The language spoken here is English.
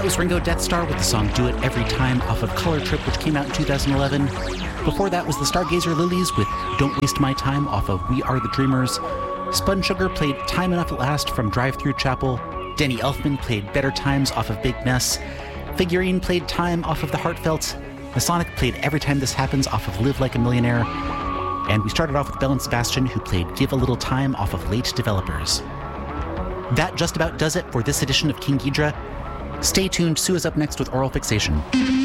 was Ringo Death Star with the song Do It Every Time off of Color Trip, which came out in 2011. Before that was the Stargazer Lilies with Don't Waste My Time off of We Are the Dreamers. Spun Sugar played Time Enough at Last from Drive-Thru Chapel. Danny Elfman played Better Times off of Big Mess. Figurine played Time off of The Heartfelt. Masonic played Every Time This Happens off of Live Like a Millionaire. And we started off with Bell and Sebastian, who played Give a Little Time off of Late Developers. That just about does it for this edition of King Ghidra. Stay tuned, Sue is up next with Oral Fixation.